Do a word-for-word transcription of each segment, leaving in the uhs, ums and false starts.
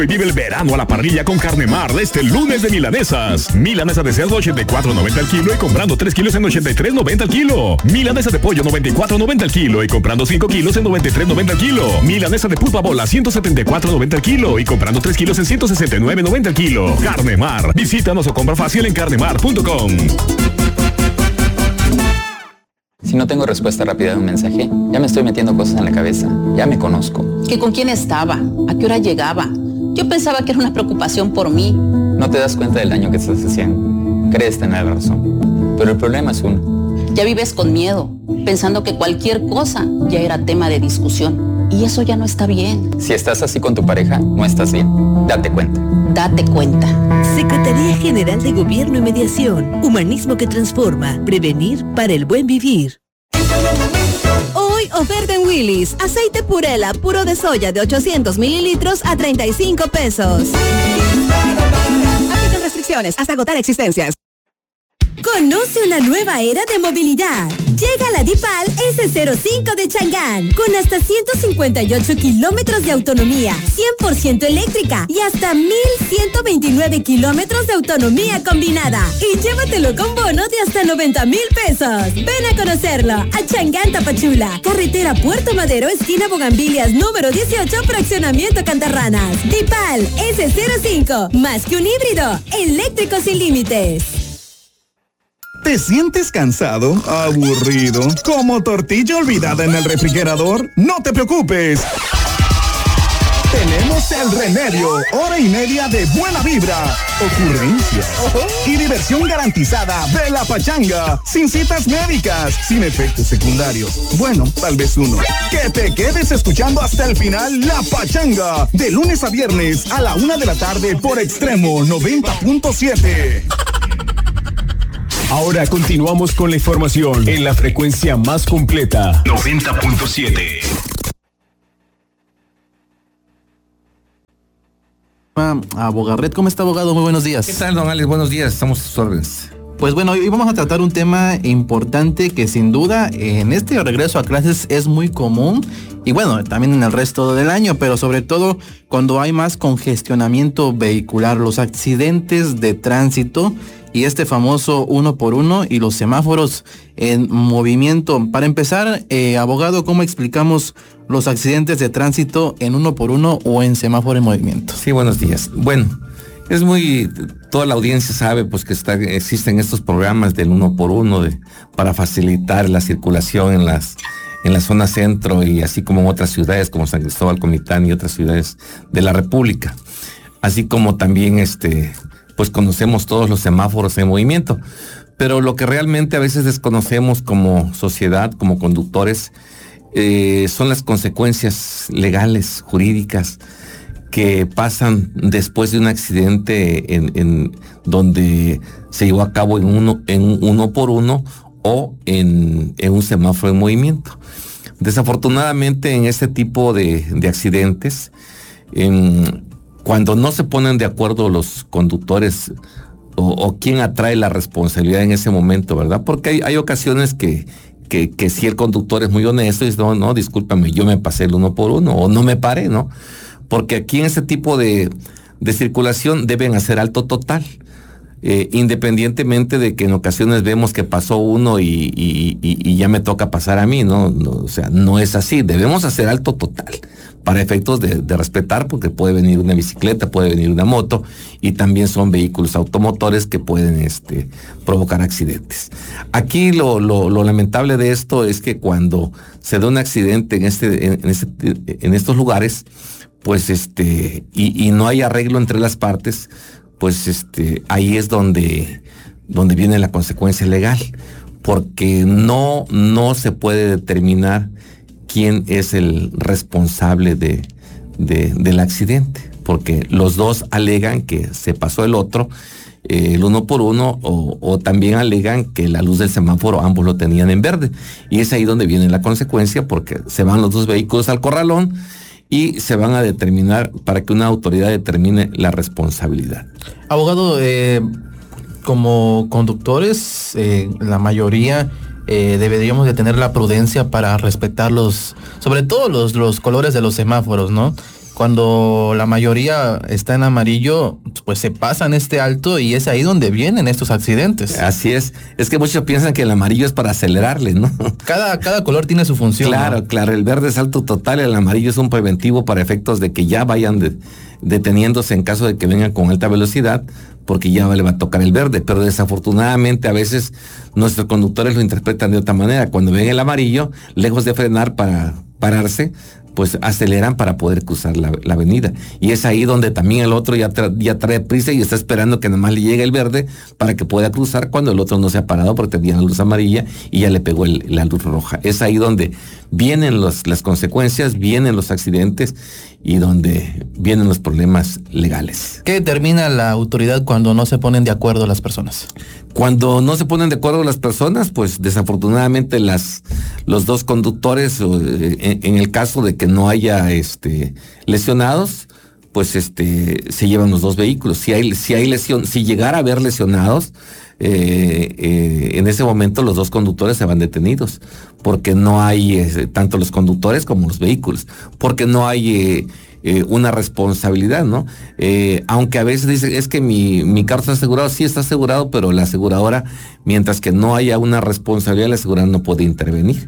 Vive el verano a la parrilla con Carne Mar de este lunes de milanesas. Milanesa de cerdo ochenta y cuatro noventa al kilo y comprando tres kilos en ochenta y tres noventa al kilo. Milanesa de pollo noventa y cuatro noventa al kilo y comprando cinco kilos en noventa y tres noventa al kilo. Milanesa de pulpa bola ciento setenta y cuatro noventa al kilo y comprando tres kilos en ciento sesenta y nueve noventa al kilo. Carne Mar. Visítanos o compra fácil en carnemar punto com. Si no tengo respuesta rápida de un mensaje, ya me estoy metiendo cosas en la cabeza. Ya me conozco. ¿Que con quién estaba? ¿A qué hora llegaba? Yo pensaba que era una preocupación por mí. No te das cuenta del daño que estás haciendo. Crees tener razón. Pero el problema es uno. Ya vives con miedo, pensando que cualquier cosa ya era tema de discusión. Y eso ya no está bien. Si estás así con tu pareja, no estás bien. Date cuenta. Date cuenta. Secretaría General de Gobierno y Mediación. Humanismo que transforma. Prevenir para el buen vivir. Hoy oferta en Willy's. Aceite Purela puro de soya de ochocientos mililitros a treinta y cinco pesos. Aplican restricciones hasta agotar existencias. Conoce una nueva era de movilidad. Llega la Dipal ese cero cinco de Chang'an, con hasta ciento cincuenta y ocho kilómetros de autonomía, cien por ciento eléctrica y hasta mil ciento veintinueve kilómetros de autonomía combinada. Y llévatelo con bono de hasta noventa mil pesos. Ven a conocerlo a Chang'an Tapachula, carretera Puerto Madero, esquina Bugambilias, número dieciocho, fraccionamiento Cantarranas. Dipal ese cero cinco, más que un híbrido, eléctrico sin límites. ¿Te sientes cansado, aburrido, como tortilla olvidada en el refrigerador? No te preocupes. Tenemos el remedio, hora y media de buena vibra, ocurrencias y diversión garantizada de La Pachanga, sin citas médicas, sin efectos secundarios. Bueno, tal vez uno. Que te quedes escuchando hasta el final La Pachanga, de lunes a viernes a la una de la tarde por Extremo noventa punto siete. Ahora continuamos con la información en la frecuencia más completa. noventa punto siete. Abogarret, ¿cómo está, abogado? Muy buenos días. ¿Qué tal, don Alex? Buenos días, estamos a sus órdenes. Pues bueno, hoy vamos a tratar un tema importante que sin duda en este regreso a clases es muy común y bueno, también en el resto del año, pero sobre todo cuando hay más congestionamiento vehicular, los accidentes de tránsito y este famoso uno por uno y los semáforos en movimiento. Para empezar, eh, abogado, ¿cómo explicamos los accidentes de tránsito en uno por uno o en semáforo en movimiento? Sí, buenos días. Bueno, es muy, toda la audiencia sabe pues que está, existen estos programas del uno por uno de, para facilitar la circulación en las en la zona centro y así como en otras ciudades como San Cristóbal, Comitán y otras ciudades de la República. Así como también este pues conocemos todos los semáforos en movimiento, pero lo que realmente a veces desconocemos como sociedad, como conductores, eh, son las consecuencias legales, jurídicas, que pasan después de un accidente en, en donde se llevó a cabo en uno, en uno por uno o en, en un semáforo en movimiento. Desafortunadamente en este tipo de, de accidentes, en, cuando no se ponen de acuerdo los conductores o, o quién atrae la responsabilidad en ese momento, ¿verdad? Porque hay, hay ocasiones que, que, que si el conductor es muy honesto y dice, no, no, discúlpame, yo me pasé el uno por uno o no me paré, ¿no? Porque aquí en este tipo de, de circulación deben hacer alto total, eh, independientemente de que en ocasiones vemos que pasó uno y, y, y, y ya me toca pasar a mí, ¿no? No, o sea, no es así, debemos hacer alto total para efectos de, de respetar, porque puede venir una bicicleta, puede venir una moto y también son vehículos automotores que pueden este, provocar accidentes. Aquí lo, lo, lo lamentable de esto es que cuando se da un accidente en, este, en, en, este, en estos lugares, pues este, y, y no hay arreglo entre las partes, pues este, ahí es donde, donde viene la consecuencia legal, porque no, no se puede determinar quién es el responsable de, de, del accidente, porque los dos alegan que se pasó el otro, eh, el uno por uno, o, o también alegan que la luz del semáforo ambos lo tenían en verde, y es ahí donde viene la consecuencia, porque se van los dos vehículos al corralón y se van a determinar para que una autoridad determine la responsabilidad. Abogado, eh, como conductores, eh, la mayoría eh, deberíamos de tener la prudencia para respetar los, sobre todo los, los colores de los semáforos, ¿no? cuando la mayoría está en amarillo, pues se pasan este alto y es ahí donde vienen estos accidentes. Así es, es que muchos piensan que el amarillo es para acelerarle, ¿no? Cada, cada color tiene su función. Claro, ¿no? Claro, el verde es alto total, el amarillo es un preventivo para efectos de que ya vayan de, deteniéndose en caso de que vengan con alta velocidad, porque ya le va a tocar el verde, pero desafortunadamente a veces nuestros conductores lo interpretan de otra manera. Cuando ven el amarillo, lejos de frenar para pararse, pues aceleran para poder cruzar la, la avenida. Y es ahí donde también el otro ya, tra, ya trae prisa y está esperando que nada más le llegue el verde para que pueda cruzar cuando el otro no se ha parado porque tenía la luz amarilla y ya le pegó el, la luz roja. Es ahí donde vienen los, las consecuencias, vienen los accidentes y donde vienen los problemas legales. ¿Qué determina la autoridad cuando no se ponen de acuerdo las personas? Cuando no se ponen de acuerdo las personas, pues desafortunadamente las los dos conductores, en, en el caso de que no haya este lesionados, pues este se llevan los dos vehículos. Si hay si hay lesión, si llegara a haber lesionados, eh, eh, en ese momento los dos conductores se van detenidos, porque no hay eh, tanto los conductores como los vehículos, porque no hay eh, Eh, una responsabilidad, ¿no? Eh, aunque a veces dicen, es que mi, mi carro está asegurado, sí está asegurado, pero la aseguradora, mientras que no haya una responsabilidad, la aseguradora no puede intervenir.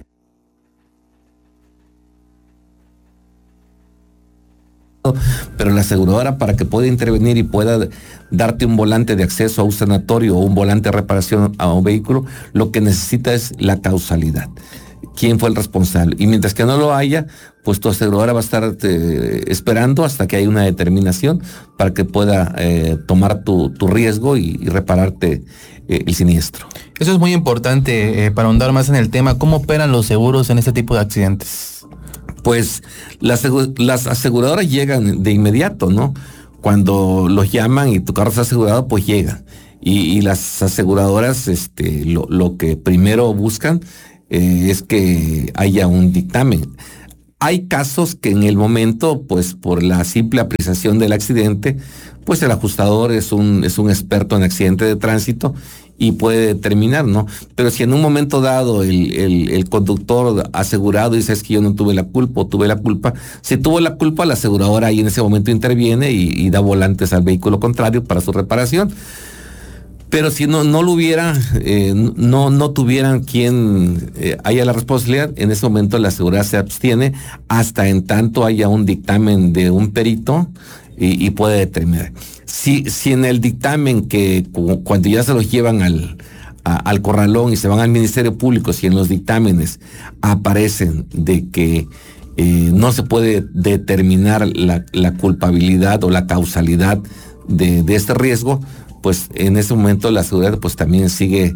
Pero la aseguradora, para que pueda intervenir y pueda darte un volante de acceso a un sanatorio o un volante de reparación a un vehículo, lo que necesita es la causalidad. ¿Quién fue el responsable? Y mientras que no lo haya, pues tu aseguradora va a estar eh, esperando hasta que haya una determinación para que pueda eh, tomar tu, tu riesgo y, y repararte eh, el siniestro. Eso es muy importante eh, para ahondar más en el tema. ¿Cómo operan los seguros en este tipo de accidentes? Pues las, las aseguradoras llegan de inmediato, ¿no? Cuando los llaman y tu carro está asegurado, pues llega. Y, y las aseguradoras, este, lo, lo que primero buscan eh, es que haya un dictamen. Hay casos que en el momento, pues por la simple apreciación del accidente, pues el ajustador es un, es un experto en accidente de tránsito y puede determinar, ¿no? Pero si en un momento dado el, el, el conductor asegurado dice es que yo no tuve la culpa o tuve la culpa, si tuvo la culpa, la aseguradora ahí en ese momento interviene y, y da volantes al vehículo contrario para su reparación. Pero si no, no lo hubiera, eh, no, no tuvieran quien eh, haya la responsabilidad, en ese momento la aseguradora se abstiene hasta en tanto haya un dictamen de un perito y, y puede determinar. Si, si en el dictamen que cuando ya se los llevan al, a, al corralón y se van al Ministerio Público, si en los dictámenes aparecen de que eh, no se puede determinar la, la culpabilidad o la causalidad de, de este riesgo, pues en ese momento la aseguradora pues también sigue,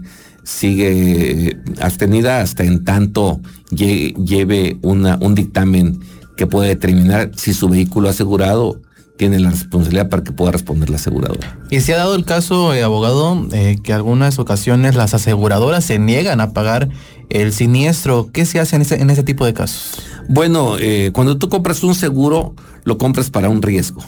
sigue abstenida hasta en tanto lle, lleve una, un dictamen que puede determinar si su vehículo asegurado tiene la responsabilidad para que pueda responder la aseguradora. Y se ha dado el caso, eh, abogado, eh, que algunas ocasiones las aseguradoras se niegan a pagar el siniestro. ¿Qué se hace en ese, en ese tipo de casos? Bueno, eh, cuando tú compras un seguro, lo compras para un riesgo.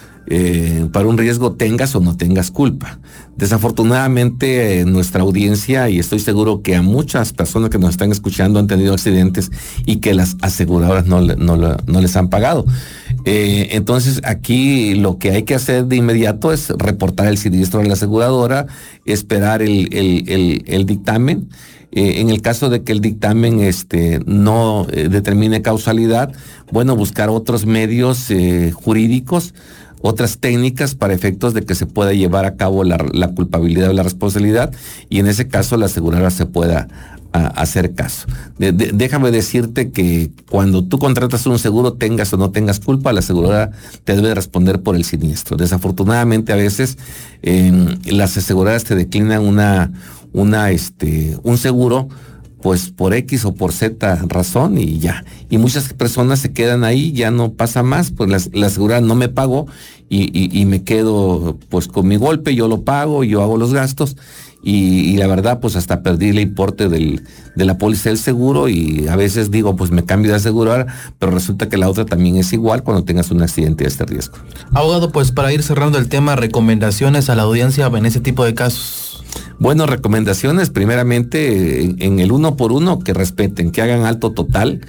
Eh, para un riesgo tengas o no tengas culpa. Desafortunadamente eh, nuestra audiencia, y estoy seguro que a muchas personas que nos están escuchando han tenido accidentes y que las aseguradoras no, no, no les han pagado. Eh, entonces aquí lo que hay que hacer de inmediato es reportar el siniestro a la aseguradora, esperar el, el, el, el dictamen. Eh, en el caso de que el dictamen este, no eh, determine causalidad, bueno, buscar otros medios eh, jurídicos, otras técnicas para efectos de que se pueda llevar a cabo la, la culpabilidad o la responsabilidad, y en ese caso la aseguradora se pueda a, hacer caso. De, de, déjame decirte que cuando tú contratas un seguro, tengas o no tengas culpa, la aseguradora te debe responder por el siniestro. Desafortunadamente a veces eh, las aseguradoras te declinan una, una, este, un seguro pues por X o por Z razón y ya. Y muchas personas se quedan ahí, ya no pasa más, pues la, la aseguradora no me pagó y, y, y me quedo pues con mi golpe, yo lo pago, yo hago los gastos y, y la verdad pues hasta perdí el importe del, de la póliza del seguro y a veces digo pues me cambio de aseguradora, pero resulta que la otra también es igual cuando tengas un accidente de este riesgo. Abogado, pues para ir cerrando el tema, recomendaciones a la audiencia en ese tipo de casos. Bueno, recomendaciones, primeramente en, en el uno por uno, que respeten, que hagan alto total,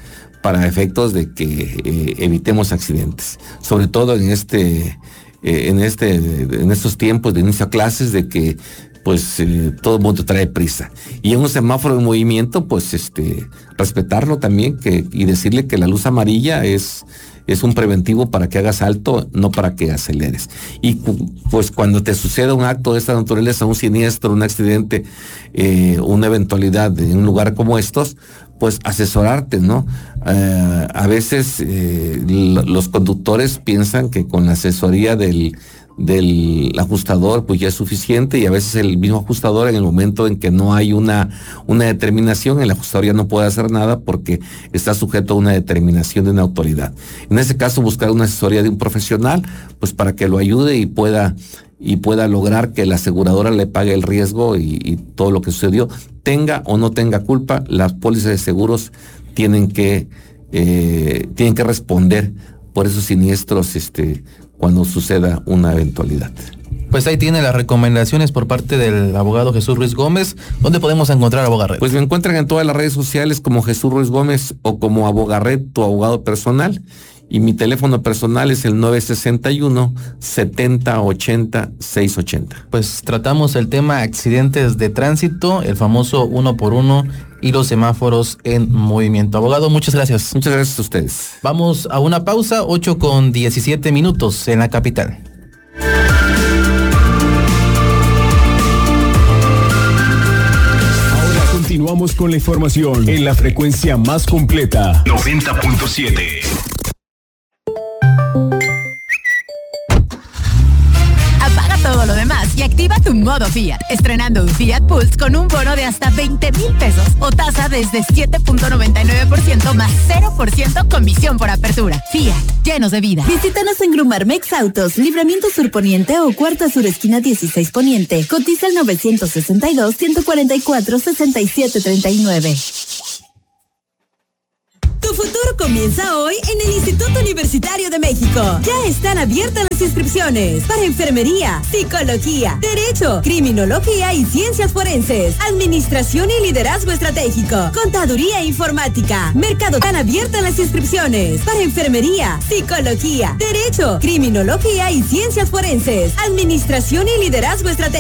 para efectos de que eh, evitemos accidentes, sobre todo en este, eh, en este, en estos tiempos de inicio a clases, de que pues eh, todo el mundo trae prisa. Y en un semáforo en movimiento, pues este, respetarlo también que, y decirle que la luz amarilla es, es un preventivo para que hagas alto, no para que aceleres. Y pues cuando te suceda un acto de esta naturaleza, un siniestro, un accidente, eh, una eventualidad en un lugar como estos, pues asesorarte, ¿no? Eh, a veces eh, los conductores piensan que con la asesoría del del ajustador pues ya es suficiente, y a veces el mismo ajustador, en el momento en que no hay una, una determinación, el ajustador ya no puede hacer nada porque está sujeto a una determinación de una autoridad. En ese caso, buscar una asesoría de un profesional pues para que lo ayude y pueda y pueda lograr que la aseguradora le pague el riesgo y, y todo lo que sucedió, tenga o no tenga culpa. Las pólizas de seguros tienen que eh, tienen que responder por esos siniestros este cuando suceda una eventualidad. Pues ahí tiene las recomendaciones por parte del abogado Jesús Ruiz Gómez. ¿Dónde podemos encontrar a Abogarret? Pues me encuentran en todas las redes sociales como Jesús Ruiz Gómez o como Abogarret, tu abogado personal. Y mi teléfono personal es el nueve sesenta y uno, setenta, ochenta, seiscientos ochenta. Pues tratamos el tema accidentes de tránsito, el famoso uno por uno y los semáforos en movimiento. Abogado, muchas gracias. Muchas gracias a ustedes. Vamos a una pausa, ocho con diecisiete minutos en la capital. Ahora continuamos con la información en la frecuencia más completa. noventa punto siete. Apaga todo lo demás y activa tu modo Fiat, estrenando un Fiat Pulse con un bono de hasta veinte mil pesos o tasa desde siete punto noventa y nueve por ciento más cero por ciento comisión por apertura. Fiat, llenos de vida. Visítanos en Grumarmex Autos, Libramiento Sur Poniente o Cuarta Sur Esquina dieciséis Poniente. Cotiza el novecientos sesenta y dos, ciento cuarenta y cuatro, sesenta y siete treinta y nueve. Tu futuro comienza hoy en el Instituto Universitario de México. Ya están abiertas las inscripciones para enfermería, psicología, derecho, criminología y ciencias forenses, administración y liderazgo estratégico, contaduría e informática. Mercado, están abiertas las inscripciones para enfermería, psicología, derecho, criminología y ciencias forenses, administración y liderazgo estratégico.